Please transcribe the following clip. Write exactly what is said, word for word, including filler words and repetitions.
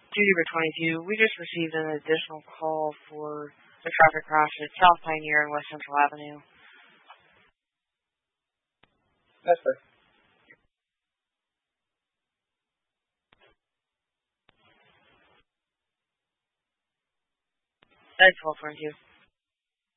Duty for twenty-two, we just received an additional call for a traffic crash at South Pioneer and West Central Avenue. That's fair. That's all, thank you.